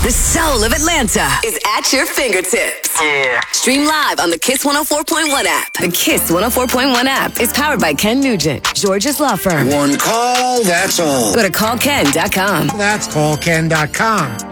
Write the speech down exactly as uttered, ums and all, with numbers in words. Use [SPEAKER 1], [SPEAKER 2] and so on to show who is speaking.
[SPEAKER 1] The soul of Atlanta is at your fingertips.
[SPEAKER 2] Yeah.
[SPEAKER 1] Stream live on the Kiss one oh four point one app. The Kiss one oh four point one app is powered by Ken Nugent, George's Law Firm.
[SPEAKER 3] One call, that's all.
[SPEAKER 1] Go to call ken dot com.
[SPEAKER 4] That's call ken dot com.